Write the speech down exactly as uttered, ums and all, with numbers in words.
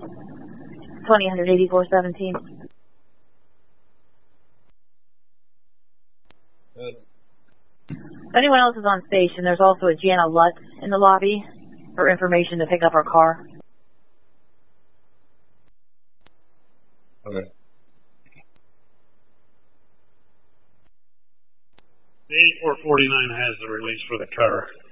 twenty eighty-four seventeen. Good. If anyone else is on station, there's also a Jana Lutz in the lobby for information to pick up our car. Okay. eighty-four forty-nine has the release for the car.